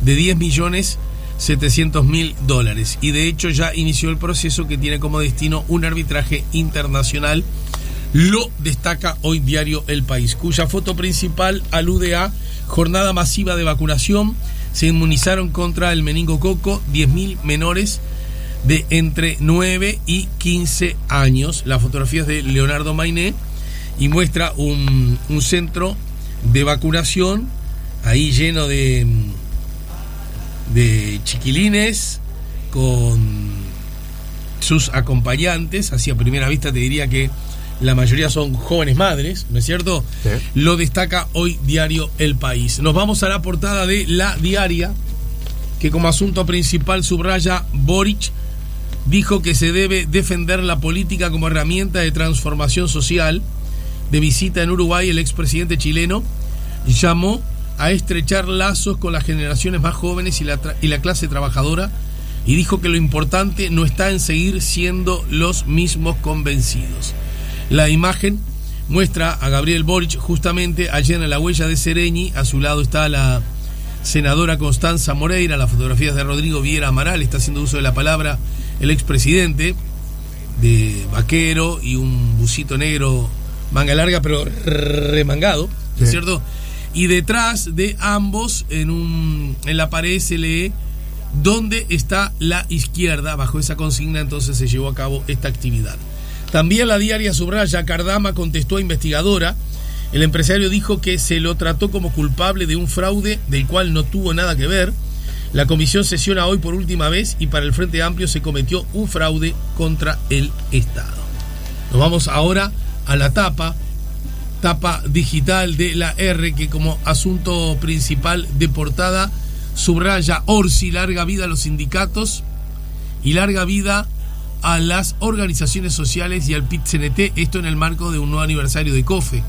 de $10.700.000 y de hecho ya inició el proceso que tiene como destino un arbitraje internacional. Lo destaca hoy diario El País, cuya foto principal alude a jornada masiva de vacunación. Se inmunizaron contra el meningococo 10.000 menores de entre 9 y 15 años. La fotografía es de Leonardo Mainé y muestra un centro de vacunación ahí lleno de chiquilines con sus acompañantes. Así a primera vista te diría que la mayoría son jóvenes madres, ¿no es cierto? Sí. Lo destaca hoy diario El País. Nos vamos a la portada de La Diaria, que como asunto principal subraya: Boric dijo que se debe defender la política como herramienta de transformación social. De visita en Uruguay, el expresidente chileno llamó a estrechar lazos con las generaciones más jóvenes y la clase trabajadora, y dijo que lo importante no está en seguir siendo los mismos convencidos. La imagen muestra a Gabriel Boric justamente ayer en la huella de Sereñi. A su lado está la senadora Constanza Moreira. Las fotografías de Rodrigo Viera Amaral. Está haciendo uso de la palabra el expresidente, de vaquero y un busito negro manga larga pero remangado, ¿no es cierto? Y detrás de ambos en la pared se lee ¿dónde está la izquierda? Bajo esa consigna entonces se llevó a cabo esta actividad. También La Diaria subraya: Cardama contestó a investigadora. El empresario dijo que se lo trató como culpable de un fraude del cual no tuvo nada que ver. La comisión sesiona hoy por última vez y para el Frente Amplio se cometió un fraude contra el Estado. Nos vamos ahora a la tapa digital de La R, que como asunto principal de portada subraya: Orsi, larga vida a los sindicatos y larga vida a las organizaciones sociales y al PIT-CNT, esto en el marco de un nuevo aniversario de COFE.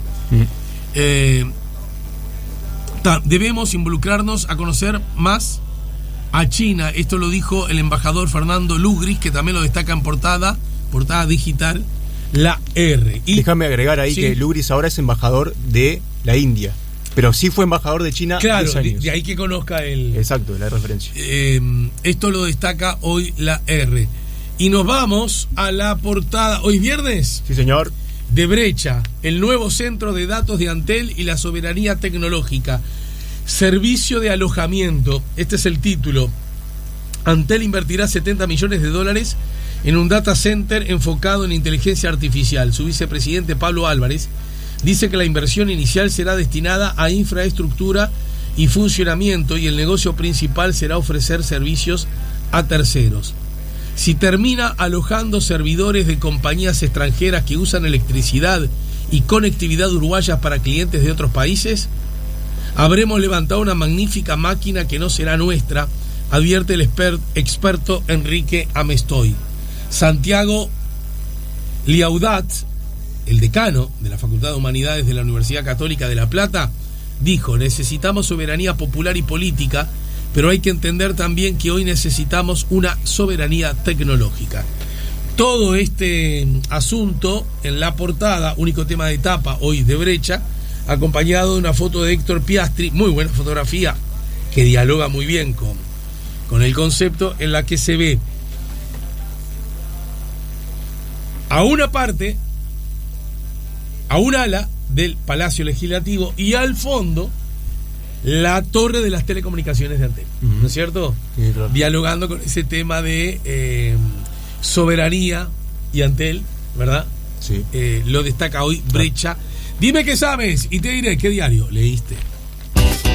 Debemos involucrarnos a conocer más a China, esto lo dijo el embajador Fernando Lugris, que también lo destaca en portada digital La R. Y déjame agregar ahí que Lugris ahora es embajador de la India, pero sí fue embajador de China. Claro, de ahí que conozca el... Exacto, la referencia. Esto lo destaca hoy La R. Y nos vamos a la portada, hoy viernes. Sí, señor. De Brecha, el nuevo centro de datos de Antel y la soberanía tecnológica. Servicio de alojamiento, este es el título. Antel invertirá $70 millones en un data center enfocado en inteligencia artificial. Su vicepresidente Pablo Álvarez dice que la inversión inicial será destinada a infraestructura y funcionamiento y el negocio principal será ofrecer servicios a terceros. Si termina alojando servidores de compañías extranjeras que usan electricidad y conectividad uruguayas para clientes de otros países, habremos levantado una magnífica máquina que no será nuestra, advierte el experto Enrique Amestoy. Santiago Liaudat, el decano de la Facultad de Humanidades de la Universidad Católica de La Plata, dijo: necesitamos soberanía popular y política, pero hay que entender también que hoy necesitamos una soberanía tecnológica. Todo este asunto en la portada, único tema de tapa hoy de Brecha, acompañado de una foto de Héctor Piastri, muy buena fotografía, que dialoga muy bien con el concepto, en la que se ve a una parte, a un ala del Palacio Legislativo y al fondo la torre de las telecomunicaciones de Antel, ¿no es cierto? Sí, claro. Dialogando con ese tema de soberanía y Antel, ¿verdad? Sí. Lo destaca hoy Brecha. Dime qué sabes y te diré qué diario leíste.